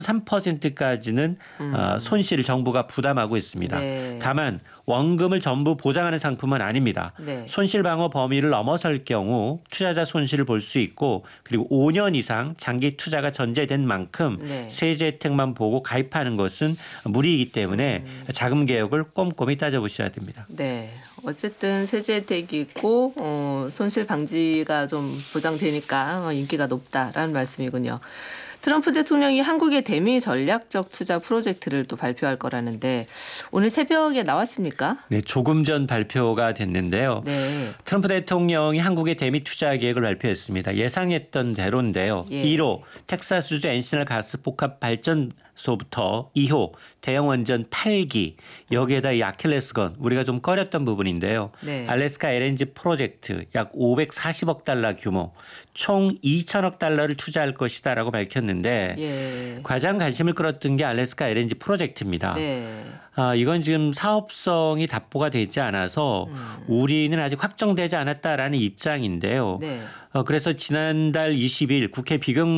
3%까지는 손실을 정부가 부담하고 있습니다. 네. 다만 원금을 전부 보장하는 상품은 아닙니다. 네. 손실 방어 범위를 넘어설 경우 투자자 손실을 볼 수 있고 그리고 5년 이상 장기 투자가 전제된 만큼 네. 세제 혜택만 보고 가입하는 것은 무리이기 때문에 자금 개혁을 꼼꼼히 따져보셔야 됩니다. 네. 어쨌든 세제 혜택이 있고 손실 방지가 좀 보장되니까 인기가 높다라는 말씀이군요. 트럼프 대통령이 한국의 대미 전략적 투자 프로젝트를 또 발표할 거라는데 오늘 새벽에 나왔습니까? 네, 조금 전 발표가 됐는데요. 네. 트럼프 대통령이 한국의 대미 투자 계획을 발표했습니다. 예상했던 대로인데요. 예. 1호 텍사스주 엔시널 가스 복합 발전소부터 2호 대형 원전 8기 여기에다 이 아킬레스건 우리가 좀 꺼렸던 부분인데요. 네. 알래스카 LNG 프로젝트 약 540억 달러 규모 총 2천억 달러를 투자할 것이다라고 밝혔는데 예. 가장 관심을 끌었던 게 알래스카 LNG 프로젝트입니다. 네. 이건 지금 사업성이 답보가 되지 않아서 우리는 아직 확정되지 않았다라는 입장인데요. 네. 그래서 지난달 20일 국회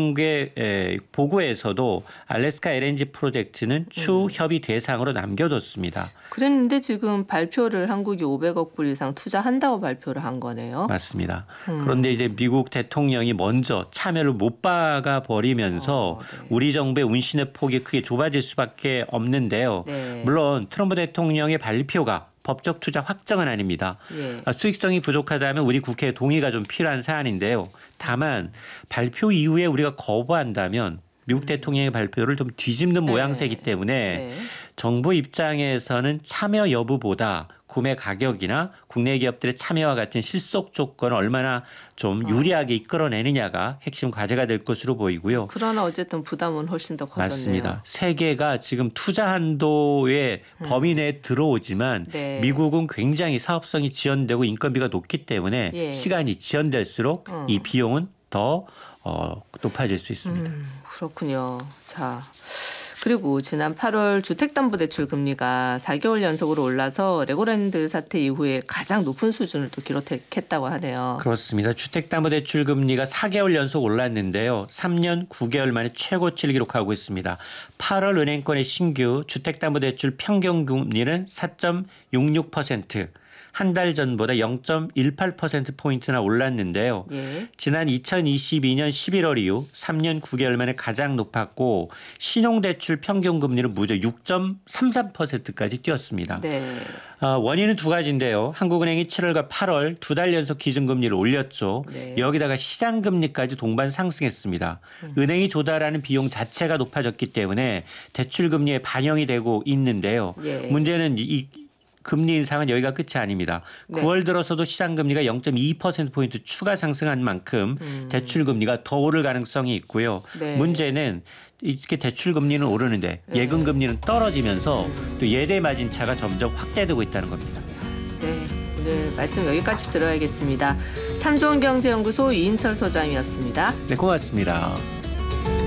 비공개 보고에서도 알래스카 LNG 프로젝트는 추후 협의 대상으로 남겨뒀습니다. 그랬는데 지금 발표를 한국이 500억 불 이상 투자한다고 발표를 한 거네요. 맞습니다. 그런데 이제 미국 대통령이 먼저 참여를 못 박아 버리면서 네. 우리 정부의 운신의 폭이 크게 좁아질 수밖에 없는데요. 네. 물론 트럼프 대통령의 발표가 법적 투자 확정은 아닙니다. 예. 수익성이 부족하다면 우리 국회의 동의가 좀 필요한 사안인데요. 다만 발표 이후에 우리가 거부한다면 미국 대통령의 발표를 좀 뒤집는 모양새이기 때문에 네. 정부 입장에서는 참여 여부보다 구매 가격이나 국내 기업들의 참여와 같은 실속 조건을 얼마나 좀 유리하게 이끌어내느냐가 핵심 과제가 될 것으로 보이고요. 그러나 어쨌든 부담은 훨씬 더 커졌네요. 맞습니다. 세계가 지금 투자 한도의 범위 내에 들어오지만 네. 미국은 굉장히 사업성이 지연되고 인건비가 높기 때문에 예. 시간이 지연될수록 이 비용은 더 높아질 수 있습니다. 그렇군요. 자, 그리고 지난 8월 주택담보대출 금리가 4개월 연속으로 올라서 레고랜드 사태 이후에 가장 높은 수준을 또 기록했다고 하네요. 그렇습니다. 주택담보대출 금리가 4개월 연속 올랐는데요. 3년 9개월 만에 최고치를 기록하고 있습니다. 8월 은행권의 신규 주택담보대출 평균 금리는 4.66%. 한 달 전보다 0.18%포인트나 올랐는데요. 예. 지난 2022년 11월 이후 3년 9개월 만에 가장 높았고 신용대출 평균 금리는 무려 6.33%까지 뛰었습니다. 네. 원인은 두 가지인데요. 한국은행이 7월과 8월 두 달 연속 기준금리를 올렸죠. 네. 여기다가 시장금리까지 동반 상승했습니다. 은행이 조달하는 비용 자체가 높아졌기 때문에 대출금리에 반영이 되고 있는데요. 예. 문제는 이 금리 인상은 여기가 끝이 아닙니다. 네. 9월 들어서도 시장금리가 0.2%포인트 추가 상승한 만큼 대출금리가 더 오를 가능성이 있고요. 네. 문제는 이렇게 대출금리는 오르는데 예금금리는 떨어지면서 또 예대 마진 차가 점점 확대되고 있다는 겁니다. 네. 오늘 말씀 여기까지 들어야겠습니다. 참좋은경제연구소 이인철 소장이었습니다. 네, 고맙습니다.